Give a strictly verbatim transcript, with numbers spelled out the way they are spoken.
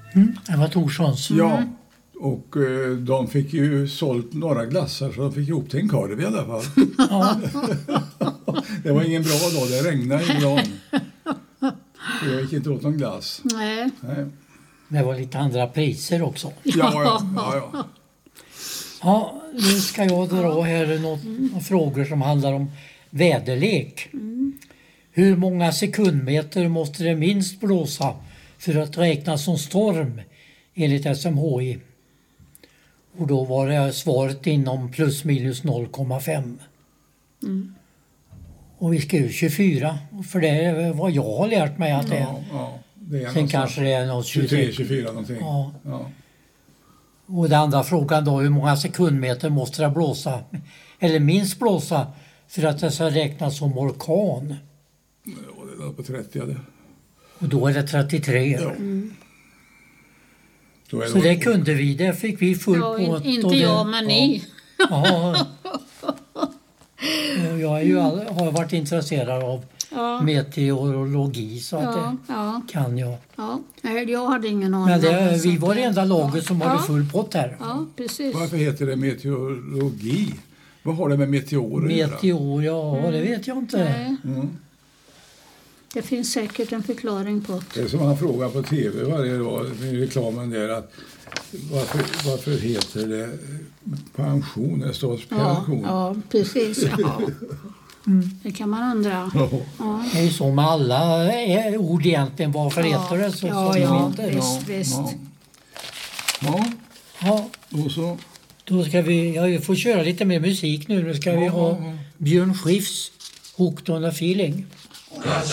Mm, det var Torssons. Ja, och eh, de fick ju sålt några glassar så de fick ihop till en korv i alla fall. Ja. Det var ingen bra dag, det regnade i dagen. Jag gick inte åt någon glass. Nej. Nej. Det var lite andra priser också. Ja, ja, ja, ja. Ja, nu ska jag dra här några mm. frågor som handlar om väderlek. Mm. Hur många sekundmeter måste det minst blåsa för att räknas som storm enligt S M H I? Och då var det svaret inom plus minus noll komma fem. Mm. Och vi skrev tjugofyra, för det är vad jag har lärt mig att det är. Ja, ja, det är Sen kanske det är något tjugotre tjugofyra någonting. Ja. Ja. Och den andra frågan då, hur många sekundmeter måste det blåsa, eller minst blåsa, för att det ska räknas som orkan? Ja, det är på trettio. Det. Och då är det trettiotre. Ja. Mm. Då är Så det kunde vi, det fick vi full Ja, på. inte det, jag, men ni. Ja. Jag är ju all, har varit intresserad av Ja. meteorologi, så att Ja, det ja, kan jag. ja. Nej, jag hade ingen aning. Men det, om vi så var det att- enda laget som ja. hade full pott här. Ja, precis. Varför heter det meteorologi? Vad har det med meteorer att göra? Meteor, ja det vet jag inte. Nej, Mm. det finns säkert en förklaring på Det det. är som han frågar på tv varje dag i reklamen där att varför, varför heter det pension? Det står Ja, pension. ja, precis. Ja. Mm. Det kan man undra. Ja. Ja. Det är ju så med alla eh, ord egentligen, varför heter det så? Ja, som ja, det heter. visst, visst. Ja. Ja, Ja, och så. då ska vi, ja, vi får köra lite mer musik nu. Nu ska vi Ja, ha ja, ja. Björn Skifs Hooked on a feeling.